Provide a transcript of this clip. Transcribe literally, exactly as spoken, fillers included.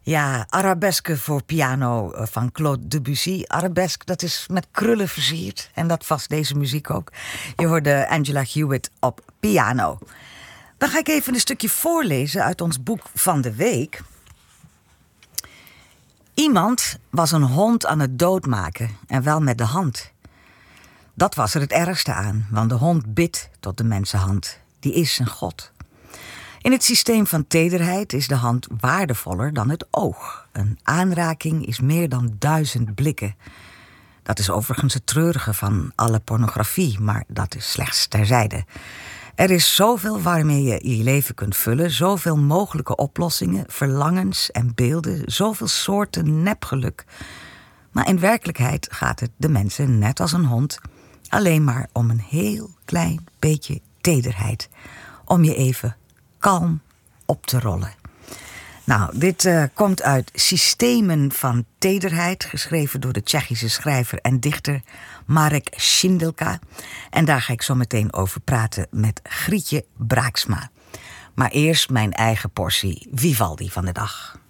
Ja, Arabesque voor piano van Claude Debussy. Arabesque, dat is met krullen versierd. En dat was deze muziek ook. Je hoorde Angela Hewitt op piano. Dan ga ik even een stukje voorlezen uit ons boek van de week. Iemand was een hond aan het doodmaken en wel met de hand. Dat was er het ergste aan, want de hond bidt tot de mensenhand. Die is een god. In het systeem van tederheid is de hand waardevoller dan het oog. Een aanraking is meer dan duizend blikken. Dat is overigens het treurige van alle pornografie, maar dat is slechts terzijde. Er is zoveel waarmee je je leven kunt vullen, zoveel mogelijke oplossingen, verlangens en beelden, zoveel soorten nepgeluk. Maar in werkelijkheid gaat het de mensen, net als een hond, alleen maar om een heel klein beetje tederheid. Om je even kalm op te rollen. Nou, dit uh, komt uit Systemen van Tederheid, geschreven door de Tsjechische schrijver en dichter Marek Šindelka. En daar ga ik zo meteen over praten met Grietje Braaksma. Maar eerst mijn eigen portie Vivaldi van de dag.